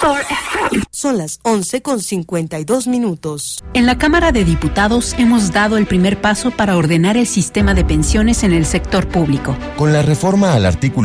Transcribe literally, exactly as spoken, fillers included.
Son las once con cincuenta y dos minutos. En la Cámara de Diputados hemos dado el primer paso para ordenar el sistema de pensiones en el sector público. Con la reforma al artículo